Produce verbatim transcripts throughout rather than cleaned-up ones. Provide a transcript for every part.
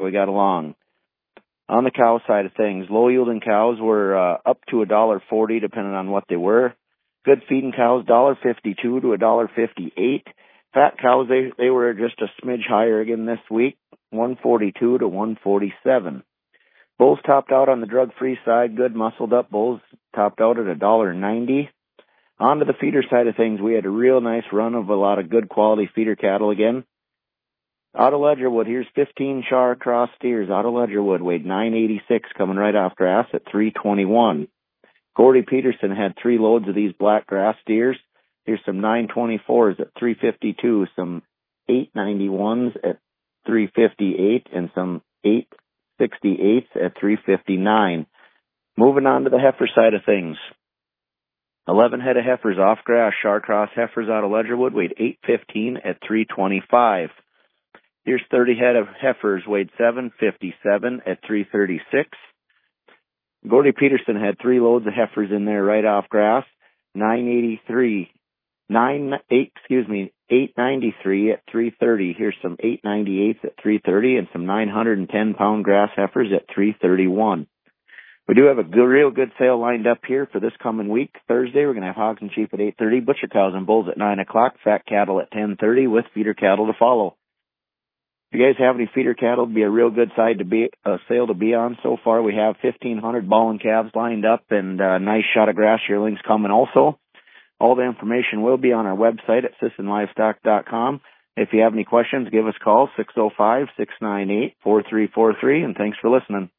we got along. On the cow side of things, low-yielding cows were uh, up to one dollar forty, depending on what they were. Good feeding cows, one dollar fifty-two to one dollar fifty-eight. Fat cows, they, they were just a smidge higher again this week, one forty-two to one forty-seven. Bulls topped out on the drug-free side. Good muscled-up bulls topped out at one dollar ninety. On to the feeder side of things, we had a real nice run of a lot of good quality feeder cattle again. Out of Ledgerwood, here's fifteen Char Cross steers. Out of Ledgerwood weighed nine eighty-six, coming right off grass at three twenty-one. Gordy Peterson had three loads of these black grass steers. Here's some nine twenty-fours at three fifty-two, some eight ninety-ones at three fifty-eight, and some eight sixty-eights at three fifty-nine. Moving on to the heifer side of things. eleven head of heifers off grass. Char Cross heifers out of Ledgerwood weighed eight fifteen at three twenty-five. Here's thirty head of heifers weighed seven fifty-seven at three thirty-six. Gordy Peterson had three loads of heifers in there right off grass. nine eighty-three, nine eight, excuse me, eight ninety-three at three thirty. Here's some eight ninety-eights at three thirty and some nine hundred ten pound grass heifers at three thirty-one. We do have a good, real good sale lined up here for this coming week. Thursday, we're going to have hogs and sheep at eight thirty, butcher cows and bulls at nine o'clock, fat cattle at ten thirty with feeder cattle to follow. If you guys have any feeder cattle, it'd be a real good side to be, a sale to be on. So far, we have fifteen hundred balling calves lined up and a nice shot of grass yearlings coming also. All the information will be on our website at sisson livestock dot com. If you have any questions, give us a call, six oh five, six nine eight, four three four three, and thanks for listening.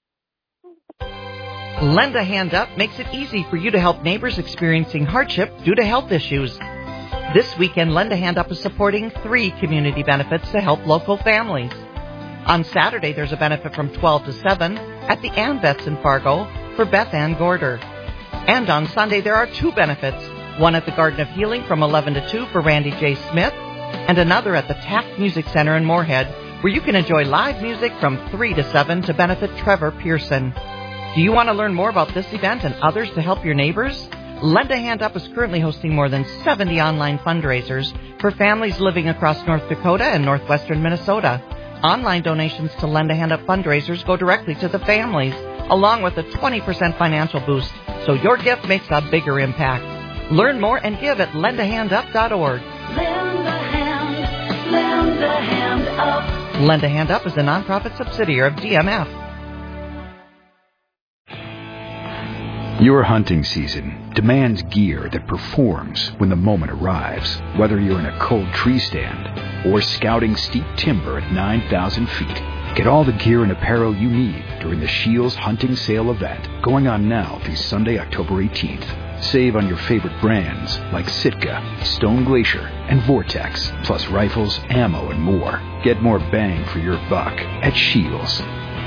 Lend a Hand Up makes it easy for you to help neighbors experiencing hardship due to health issues. This weekend, Lend a Hand Up is supporting three community benefits to help local families. On Saturday, there's a benefit from twelve to seven at the Ann Vets in Fargo for Beth Ann Gorder. And on Sunday, there are two benefits, one at the Garden of Healing from eleven to two for Randy J. Smith, and another at the Taft Music Center in Moorhead, where you can enjoy live music from three to seven to benefit Trevor Pearson. Do you want to learn more about this event and others to help your neighbors? Lend a Hand Up is currently hosting more than seventy online fundraisers for families living across North Dakota and northwestern Minnesota. Online donations to Lend a Hand Up fundraisers go directly to the families, along with a twenty percent financial boost, so your gift makes a bigger impact. Learn more and give at lend a hand up dot org. Lend a hand, lend a hand up. Lend a Hand Up is a nonprofit subsidiary of D M F. Your hunting season demands gear that performs when the moment arrives, whether you're in a cold tree stand or scouting steep timber at nine thousand feet. Get all the gear and apparel you need during the Shields Hunting Sale event going on now through Sunday, October eighteenth. Save on your favorite brands like Sitka, Stone Glacier, and Vortex, plus rifles, ammo, and more. Get more bang for your buck at Shields.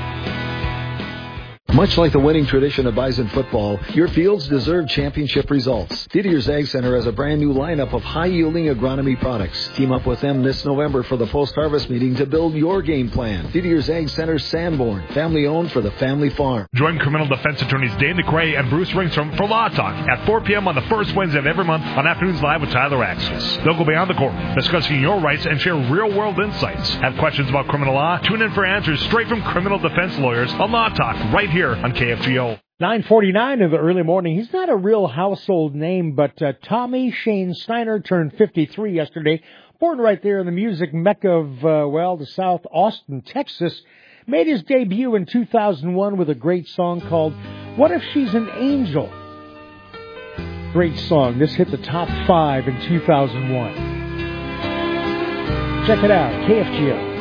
Much like the winning tradition of Bison football, your fields deserve championship results. Didier's Ag Center has a brand new lineup of high-yielding agronomy products. Team up with them this November for the post-harvest meeting to build your game plan. Didier's Ag Center, Sanborn, family-owned for the family farm. Join criminal defense attorneys Dane McRae and Bruce Ringstrom for Law Talk at four p.m. on the first Wednesday of every month on Afternoons Live with Tyler Axis. They'll go beyond the court, discussing your rights and share real-world insights. Have questions about criminal law? Tune in for answers straight from criminal defense lawyers on Law Talk right here on K F G O. nine forty-nine in the early morning. He's not a real household name, but uh, Tommy Shane Steiner turned fifty-three yesterday. Born right there in the music mecca of, uh, well, the South Austin, Texas. Made his debut in two thousand one with a great song called What If She's an Angel? Great song. This hit the top five in two thousand one. Check it out, K F G O.